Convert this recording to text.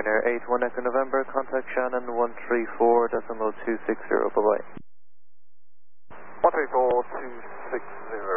Ryanair 81 Echo November, contact Shannon 134.260, bye-bye. 134.260.